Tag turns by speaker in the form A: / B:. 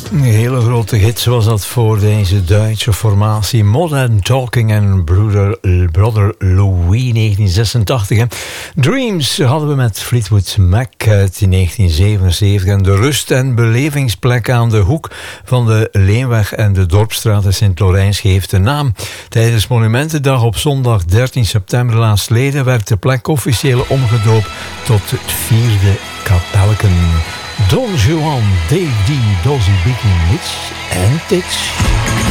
A: Een hele grote hit was dat voor deze Duitse formatie Modern Talking en Brother Louis 1986. Hè. Dreams hadden we met Fleetwood Mac uit 1977. En de rust- en belevingsplek aan de hoek van de Leenweg en de Dorpstraat in Sint-Lorijns geeft de naam. Tijdens Monumentendag op zondag 13 september laatstleden werd de plek officieel omgedoopt tot het 4e kapelken. Don Juan, Dave D, Dozzy, Biggie, Mitch en Tix.